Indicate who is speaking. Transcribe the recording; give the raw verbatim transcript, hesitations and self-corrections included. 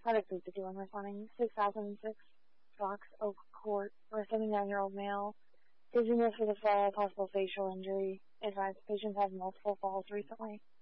Speaker 1: Product three fifty-one responding. six thousand six Fox Oak Court for a seventy-nine-year-old male. Dizziness with a fall, possible facial injury. Advised patients have multiple falls recently.